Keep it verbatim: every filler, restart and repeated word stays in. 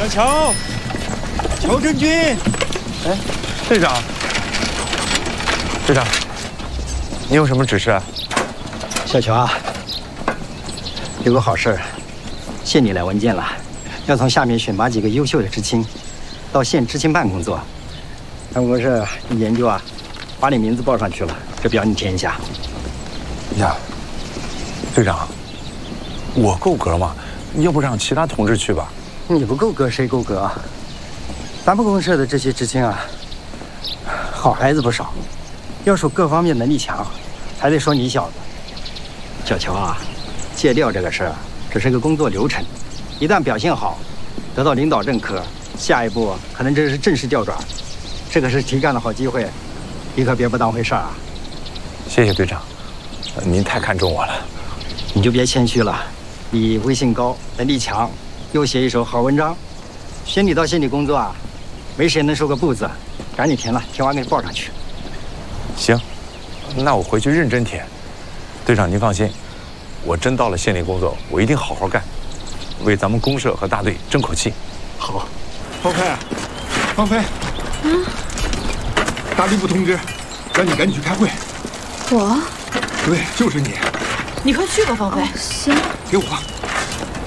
小乔，乔振军， 哎，队长，队长，你有什么指示啊？ 小乔啊，有个好事儿，县里来文件了，要从下面选拔几个优秀的知青，到县知青办工作。办公室一研究啊，把你名字报上去了，这表你填一下。 呀，队长，我够格吗？要不让其他同志去吧？ 你不够格谁够格啊？咱们公社的这些知青啊，好孩子不少，要说各方面能力强，还得说你小子。小乔啊，借调这个事儿啊，只是个工作流程，一旦表现好，得到领导认可，下一步可能这是正式调转，这可是提干的好机会，你可别不当回事儿啊。 谢谢队长，您太看重我了。 你就别谦虚了，你威信高，能力强，又写一手好文章，选你到县里工作啊，没谁能说个不字。赶紧填了，填完给你报上去。 行，那我回去认真填。队长您放心，我真到了县里工作，我一定好好干，为咱们公社和大队争口气。 好， 方飞，方飞， 嗯， 大队部通知，让你赶紧去开会。 我？ 对，就是你。 你快去吧，方飞。 行。 给我。